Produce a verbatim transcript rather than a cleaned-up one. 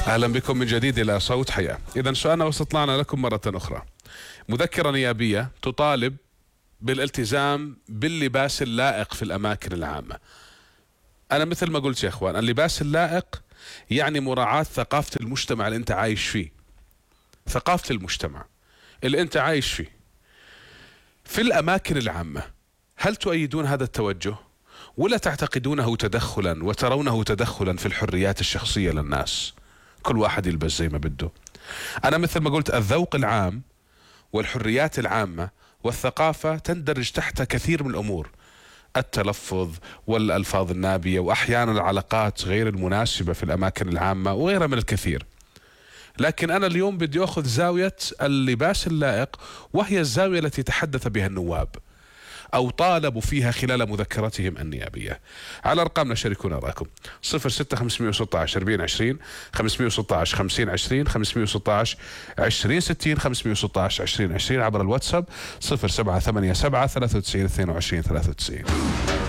أهلا بكم من جديد إلى صوت حياة. إذا سؤالنا واستطلعنا لكم مرة أخرى. مذكرة نيابية تطالب بالالتزام باللباس اللائق في الأماكن العامة. أنا مثل ما قلت يا إخوان، اللباس اللائق يعني مراعاة ثقافة المجتمع اللي أنت عايش فيه، ثقافة المجتمع اللي أنت عايش فيه في الأماكن العامة. هل تؤيدون هذا التوجه ولا تعتقدونه تدخلا وترونه تدخلا في الحريات الشخصية للناس؟ كل واحد يلبس زي ما بده. أنا مثل ما قلت، الذوق العام والحريات العامة والثقافة تندرج تحت كثير من الأمور، التلفظ والألفاظ النابية وأحيانا العلاقات غير المناسبة في الأماكن العامة وغيرها من الكثير. لكن أنا اليوم بدي أخذ زاوية اللباس اللائق، وهي الزاوية التي تحدث بها النواب أو طالبوا فيها خلال مذكرتهم النيابية. على أرقامنا شاركونا رأيكم: صفر ستة خمسمئة وستة عشر أربعين عشرين، خمسمئة وستة عشر خمسين عشرين، خمسمئة وستة عشر عشرين ستين، خمسمئة وستة عشر عشرين عشرين، عبر الواتساب صفر سبعة ثمانية سبعة ثلاثة وتسعين اثنين وعشرين ثلاثة وتسعين.